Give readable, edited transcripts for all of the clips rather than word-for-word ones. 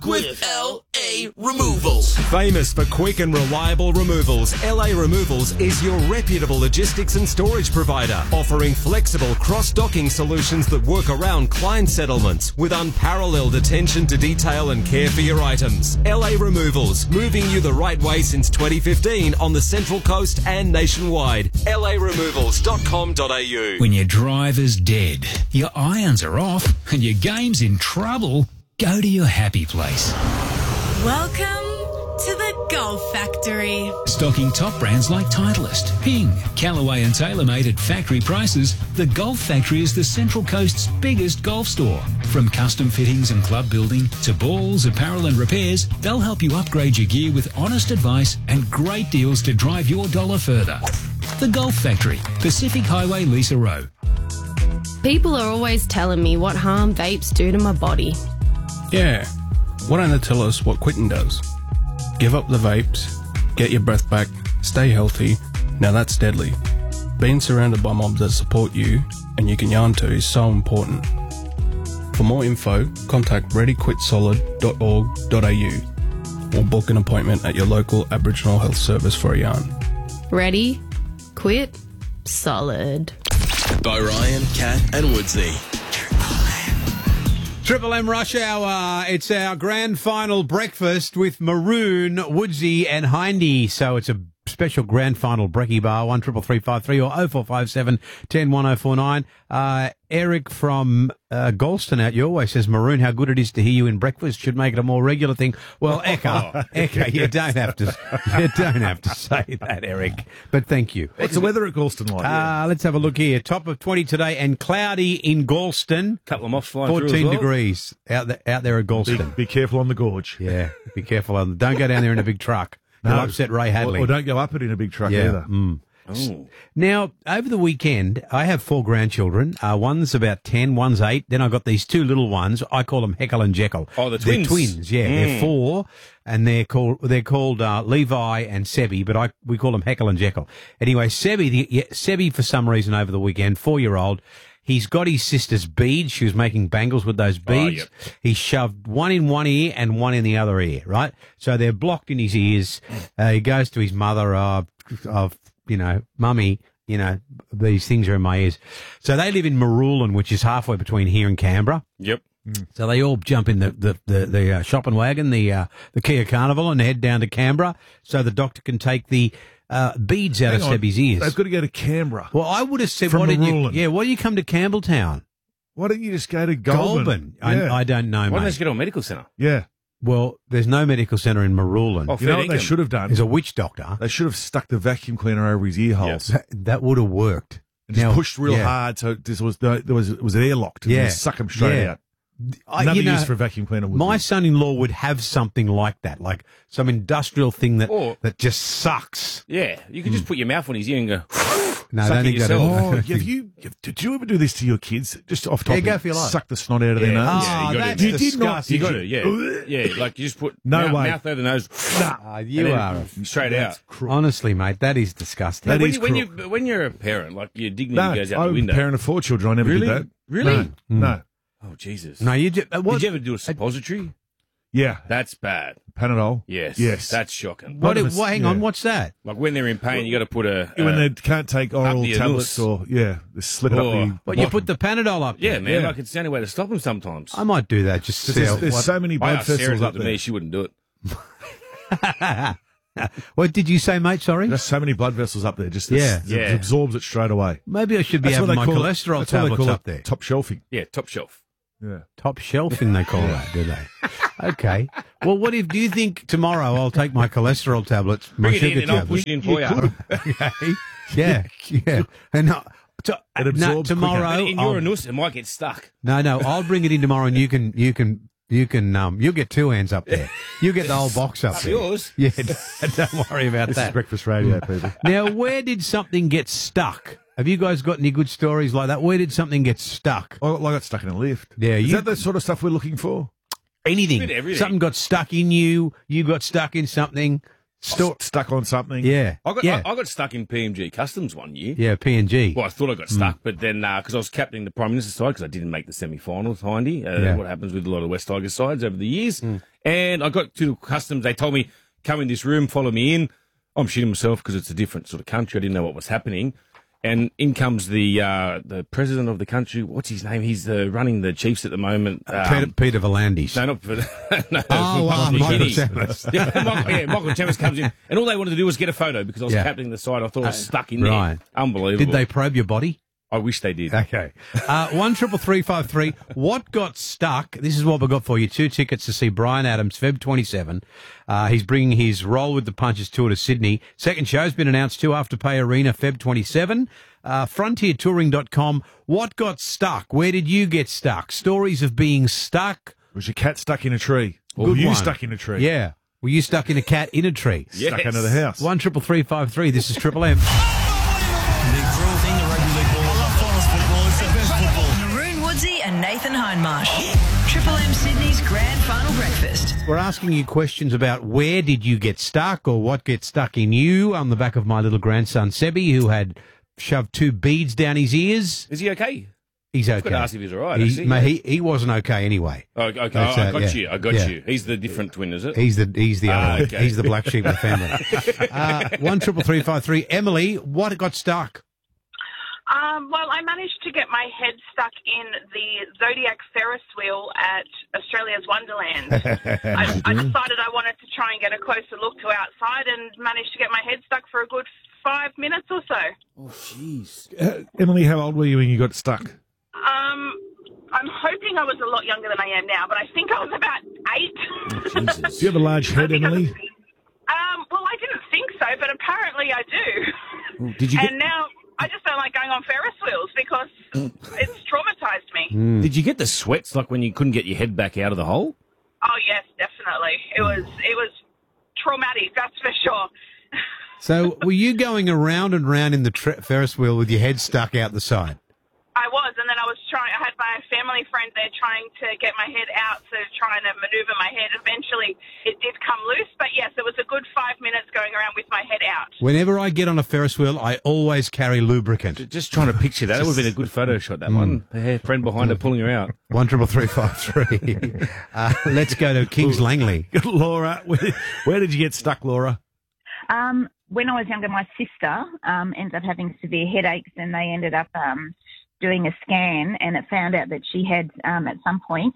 with LA Removals. Famous for quick and reliable removals, LA Removals is your reputable logistics and storage provider, offering flexible cross-docking solutions that work around client settlements with unparalleled attention to detail and care for your items. LA Removals, moving you the right way since 2015 on the Central Coast and nationwide. laremovals.com.au. When your driver's dead, your irons are off, and your game's in trouble, go to your happy place. Welcome to the Golf Factory. Stocking top brands like Titleist, Ping, Callaway and TaylorMade at factory prices, the Golf Factory is the Central Coast's biggest golf store. From custom fittings and club building to balls, apparel and repairs, they'll help you upgrade your gear with honest advice and great deals to drive your dollar further. The Golf Factory, Pacific Highway, Lisa Rowe. People are always telling me what harm vapes do to my body. Yeah, why don't they tell us what quitting does? Give up the vapes, get your breath back, stay healthy. Now that's deadly. Being surrounded by mobs that support you and you can yarn to is so important. For more info, contact readyquitsolid.org.au or book an appointment at your local Aboriginal Health Service for a yarn. Ready? Quit? Solid. By Ryan, Kat and Woodsy. Triple M Rush Hour. It's our grand final breakfast with Maroon, Woodsy and Hindy. So it's a special grand final brekkie bar, 133353 or 0457 101049. Eric from Galston out your way says, Maroon, how good it is to hear you in breakfast. Should make it a more regular thing. Well, Eka, you don't have to say that, Eric. But thank you. What's the weather at Galston like? Let's have a look here. Top of 20 today and cloudy in Galston. Couple of moths flying 14 through as well. degrees out there at Galston. Be careful on the gorge. Yeah, be careful. Don't go down there in a big truck. You'll upset Ray Hadley. Or don't go up it in a big truck either. Oh. Now, over the weekend, I have 4 grandchildren. One's about 10, one's 8. Then I've got these 2 little ones. I call them Heckle and Jekyll. Oh, the twins. They're twins, yeah. They're 4, and they're called Levi and Sebi, but we call them Heckle and Jekyll. Anyway, Sebi, for some reason over the weekend, 4-year-old, he's got his sister's beads. She was making bangles with those beads. Oh, yep. He shoved one in one ear and one in the other ear, right? So they're blocked in his ears. He goes to his mother, Mummy, these things are in my ears. So they live in Marulan, which is halfway between here and Canberra. Yep. So they all jump in the shopping wagon, the Kia Carnival, and head down to Canberra so the doctor can take the beads out of Sebi's ears. They've got to go to Canberra. Well, I would have said, From why didn't Marulan. you come to Campbelltown? Why don't you just go to Goulburn? Yeah. I don't know, Why don't they mate. just get to a medical centre? Yeah. Well, there's no medical centre in Marulan. Oh, You know what fair they should have done? There's a witch doctor. They should have stuck the vacuum cleaner over his ear holes. That would have worked. And just Now, pushed real yeah. hard so it was airlocked. And Yeah. just suck them straight Yeah. out. Another use for a vacuum cleaner. Would My be. son-in-law would have something like that, like some industrial thing that just sucks. Yeah, you can just put your mouth on his ear and go. No, I Suck don't it think that. yourself. Oh, did you ever do this to your kids? Just off topic. go for your life. Suck the snot out of their nose. Yeah, you got that's to. You did not. disgusting. You got to, yeah. Like you just put No way. mouth over the nose. You and are then straight out. honestly, mate. That is disgusting. That is When you're a parent, like your dignity No, goes out the I'm a window. parent of 4 children. I never Really? did that. Really? No. Oh Jesus! No, you just, Did you ever do a suppository? Yeah. That's bad. Panadol. Yes. Yes. That's shocking. hang on, what's that? Like when they're in pain, you got to put a. when they can't take oral the tablets anus. they slip it up the What, you bottom. put the Panadol up there? yeah, man. Yeah. Like it's the only way to stop them sometimes. I might do that just to see There's so many I blood asked Sarah vessels to up do it to there. me. She wouldn't do it. What did you say, mate? Sorry? There's so many blood vessels up there. Just Yeah. it absorbs it straight away. Maybe I should be That's what having they my call it. cholesterol That's what they tablets call up it, there. Top shelfing. Yeah, top shelf. Yeah. Top shelfing, they call that, do they? Okay. Well, do you think tomorrow I'll take my cholesterol tablets, my Bring it in sugar and I'll push tablets? it in for you. Okay. Yeah. And It absorbs tomorrow. In your anus, it might get stuck. No, I'll bring it in tomorrow, and you can you'll get 2 hands up there. You get the whole box up there. Yours? Yeah, don't worry about This that. is breakfast radio, people. Now, where did something get stuck? Have you guys got any good stories like that? Where did something get stuck? I got stuck in a lift. Yeah, Is that the sort of stuff we're looking for? Anything. Bit of everything. Something got stuck in you. You got stuck in something. Stuck on something. Yeah. I got yeah. I got stuck in PMG Customs one year. Yeah, PNG. Well, I thought I got stuck, but then because I was captaining the Prime Minister's side because I didn't make the semi-finals, Hindy. Yeah. What happens with a lot of West Tigers sides over the years. And I got to Customs. They told me, come in this room, follow me in. I'm shitting myself because it's a different sort of country. I didn't know what was happening. And in comes the president of the country. What's his name? He's running the Chiefs at the moment. Peter Volandis. No, not for no. Michael Guinea. Chambers. Michael Chambers comes in, and all they wanted to do was get a photo because I was captaining the side. I thought I was stuck in there. Right. Unbelievable. Did they probe your body? I wish they did. Okay. 133353. What got stuck? This is what we got for you. 2 tickets to see Brian Adams, Feb 27. He's bringing his Roll with the Punches tour to Sydney. Second show's been announced too, Afterpay Arena, Feb 27. Frontiertouring.com. What got stuck? Where did you get stuck? Stories of being stuck. Was your cat stuck in a tree? Or Good were you one. stuck in a tree? Yeah. Were you stuck in a cat in a tree? Yes. Stuck under the house. 133353. This is Triple M. Maroon Woodsy and Nathan Hindmarsh. Triple M Sydney's grand final breakfast. We're asking you questions about where did you get stuck or what gets stuck in you on the back of my little grandson, Sebi, who had shoved 2 beads down his ears. Is he okay? He's okay. I've got to ask if he's all right, actually. Mate, he wasn't okay anyway. Oh, okay, That's, I got yeah. you. I got Yeah. you. He's the different twin, is it? He's the other one. okay. He's the black sheep of the family. 133353. Emily, what got stuck? Well, I managed to get my head stuck in the Zodiac Ferris wheel at Australia's Wonderland. I decided I wanted to try and get a closer look to outside and managed to get my head stuck for a good 5 minutes or so. Oh, jeez. Emily, how old were you when you got stuck? I'm hoping I was a lot younger than I am now, but I think I was about 8. Do you have a large head, Emily? Well, I didn't think so, but apparently I do. Oh, did you And now I just don't like going on Ferris wheels because it's traumatized me. Did you get the sweats like when you couldn't get your head back out of the hole? Oh yes, definitely. It was traumatic, that's for sure. So were you going around and round in the Ferris wheel with your head stuck out the side? I was, and then I had my family friend there trying to get my head out, so trying to maneuver my head. Eventually, it did come loose, but yes, it was a good 5 minutes going around with my head out. Whenever I get on a Ferris wheel, I always carry lubricant. Just trying to picture that. That would have been a good photo shot, that one. Her friend behind her pulling her out. 133353. Let's go to Kings Langley. Laura, where did you get stuck, Laura? When I was younger, my sister ended up having severe headaches, and they ended up doing a scan, and it found out that she had at some point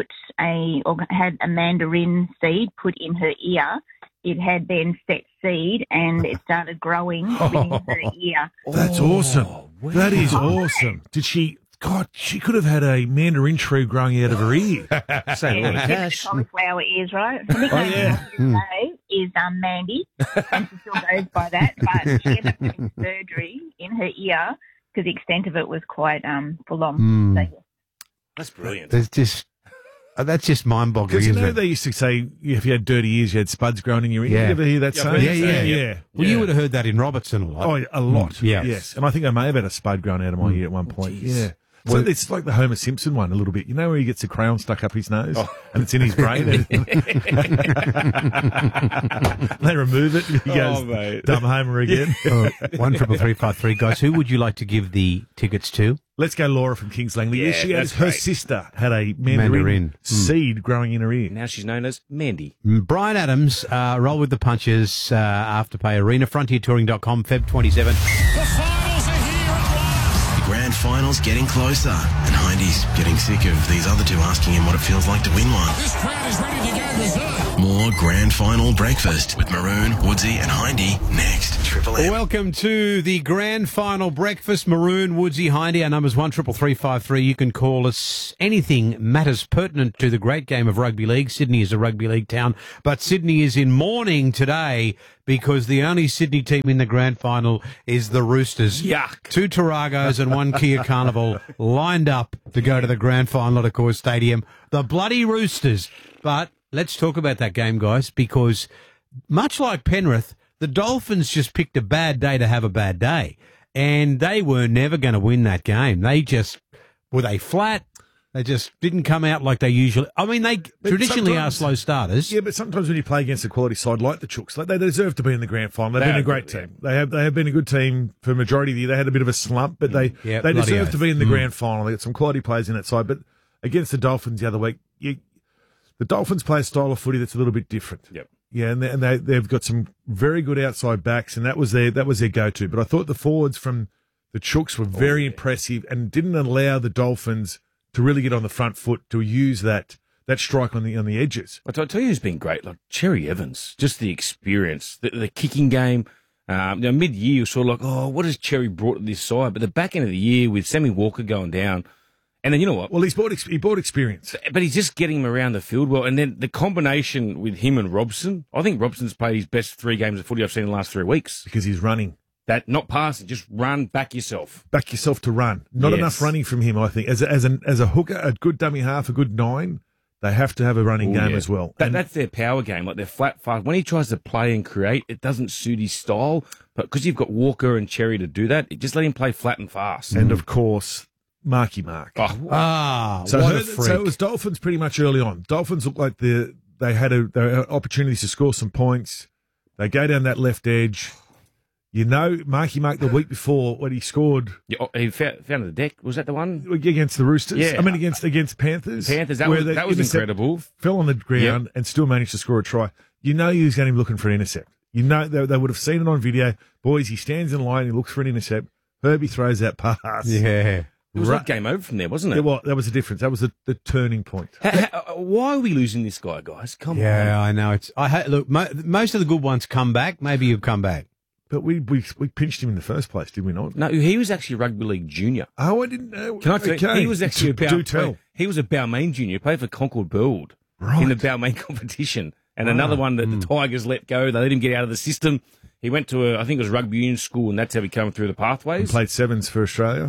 had a mandarin seed put in her ear. It had then set seed, and it started growing within her ear. That's awesome. That is awesome. Did she? God, she could have had a mandarin tree growing out of her ear. Saying a lot of cash. Cauliflower ears, right? The nickname today is Mandy, and she still goes by that. But she ended up having surgery in her ear because the extent of it was quite full on. So, That's brilliant. That's just mind-boggling, Because you isn't know it? they used to say if you had dirty ears, you had spuds growing in your ear. Yeah. You ever hear that Yeah, saying? Yeah. Well, you would have heard that in Robertson a lot. Oh, a lot. Yeah. Yes. And I think I may have had a spud growing out of my ear at one point. Yeah. So it's like the Homer Simpson one a little bit. You know where he gets a crayon stuck up his nose and it's in his brain? They remove it and he goes, mate. dumb Homer again. 133353. Guys, who would you like to give the tickets to? Let's go Laura from Kings Langley. Yeah, she had, that's her great. sister had a mandarin seed growing in her ear. Now she's known as Mandy. Brian Adams, Roll with the Punches, Afterpay Arena, frontiertouring.com, Feb 27. The grand final's getting closer, and Hindy's getting sick of these other two asking him what it feels like to win one. This crowd is ready to go berserk. More grand final breakfast with Maroon, Woodsy, and Hindy next. Triple M. Welcome to the grand final breakfast. Maroon, Woodsy, Hindy. Our number's 133353. You can call us anything matters pertinent to the great game of rugby league. Sydney is a rugby league town, but Sydney is in mourning today because the only Sydney team in the grand final is the Roosters. Yuck. 2 Taragos and 1 Kia Carnival lined up to go to the grand final at Accor Stadium. The bloody Roosters. But let's talk about that game, guys, because much like Penrith, the Dolphins just picked a bad day to have a bad day, and they were never going to win that game. Were they flat? They just didn't come out like they usually. I mean, they traditionally are slow starters. Yeah, but sometimes when you play against a quality side like the Chooks, they deserve to be in the grand final. They've been a great team. They have been a good team for the majority of the year. They had a bit of a slump, but they deserve to be in the grand final. They got some quality players in that side. But against the Dolphins the other week, the Dolphins play a style of footy that's a little bit different. Yep. Yeah, and they've got some very good outside backs, and that was their go-to. But I thought the forwards from the Chooks were very impressive and didn't allow the Dolphins to really get on the front foot to use that strike on the edges. But I'll tell you who's been great, like Cherry Evans, just the experience, the kicking game. Mid-year, you're sort of like, oh, what has Cherry brought to this side? But the back end of the year with Sammy Walker going down, and then you know what? Well, he brought experience. But he's just getting him around the field well. And then the combination with him and Robson, I think Robson's played his best 3 games of footy I've seen in the last 3 weeks. Because he's running. That not passing, just run, back yourself. Back yourself to run. Not enough running from him, I think. As a hooker, a good dummy half, a good 9, they have to have a running game as well. That's their power game. Like they're flat, fast. When he tries to play and create, it doesn't suit his style. But because you've got Walker and Cherry to do that, just let him play flat and fast. And of course, Marky Mark. What a freak. So it was Dolphins pretty much early on. Dolphins looked like they had opportunities to score some points. They go down that left edge. You know, Marky Mark the week before when he scored. Yeah, he found the deck. Was that the one? Against the Roosters? Yeah. I mean, against Panthers. That was incredible. Fell on the ground and still managed to score a try. You know he was going to be looking for an intercept. You know they would have seen it on video. Boys, he stands in line, he looks for an intercept. Herbie throws that pass. Yeah. It was like game over from there, wasn't it? That was the difference. That was the turning point. Why are we losing this guy, guys? Come on. Yeah, I know. Look, most of the good ones come back. Maybe you've come back. But we pinched him in the first place, did we not? No, he was actually rugby league junior. Oh, I didn't know. Can I tell you? He was actually he was a Balmain junior. He played for Concord Burwood in the Balmain competition. And another one that the Tigers let go. They let him get out of the system. He went to I think it was rugby union school, and that's how he came through the pathways. And played sevens for Australia.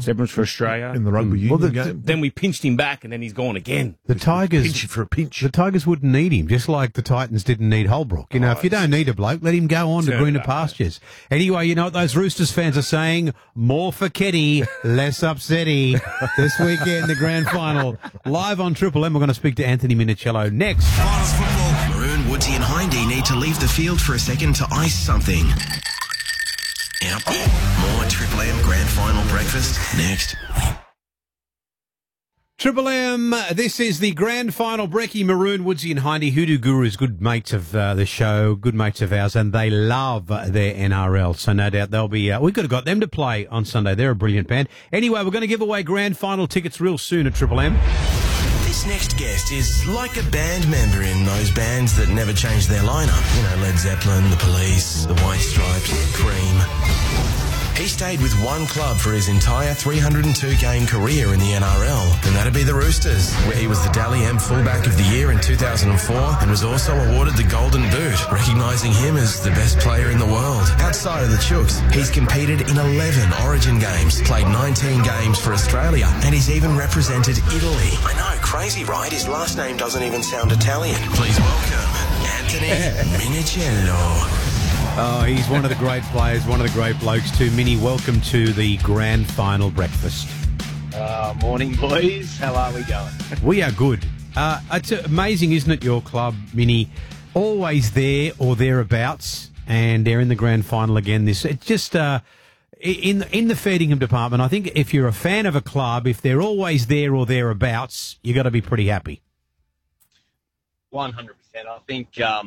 In the rugby union game. Then we pinched him back, and then he's gone again. The Tigers pinch for a pinch. The Tigers wouldn't need him, just like the Titans didn't need Holbrook. You know, if you don't need a bloke, let him go on to greener pastures. Anyway, you know what those Roosters fans are saying? More for Ketty, less upsetty. This weekend, the grand final, live on Triple M. We're going to speak to Anthony Minicello next. Finals football. Maroon, Woodsy and Hindy need to leave the field for a second to ice something. Yep. More Triple M Grand Final breakfast next. Triple M, this is the grand final. Brekkie, Maroon, Woodsy and Hindy, Hoodoo Gurus, good mates of the show, good mates of ours, and they love their NRL. So no doubt they'll be, we could have got them to play on Sunday. They're a brilliant band. Anyway, we're going to give away grand final tickets real soon at Triple M. This next guest is like a band member in those bands that never change their lineup. You know, Led Zeppelin, The Police, The White Stripes, Cream. He stayed with one club for his entire 302-game career in the NRL, and that'd be the Roosters, where he was the Dally M Fullback of the Year in 2004 and was also awarded the Golden Boot, recognising him as the best player in the world. Outside of the Chooks, he's competed in 11 Origin games, played 19 games for Australia, and he's even represented Italy. I know, crazy, right? His last name doesn't even sound Italian. Please welcome Anthony Minicello. Oh, he's one of the great players, one of the great blokes too. Mini, welcome to the grand final breakfast. Morning, boys. How are we going? We are good. It's amazing, isn't it, your club, Mini? Always there or thereabouts, and they're in the grand final again. It's just in the Ferdingham department, I think if you're a fan of a club, if they're always there or thereabouts, you got to be pretty happy. 100%. I think,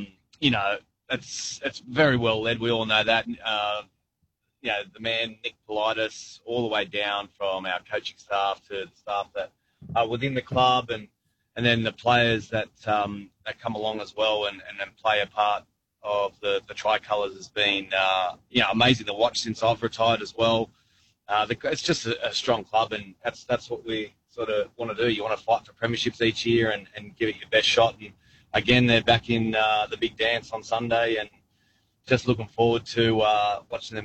it's very well led. We all know that. The man, Nick Politis, all the way down from our coaching staff to the staff that are within the club and then the players that come along as well and play a part of the Tricolours has been, amazing to watch since I've retired as well. It's just a strong club, and that's what we sort of want to do. You want to fight for premierships each year and give it your best shot. And again, they're back in the big dance on Sunday, and just looking forward to watching them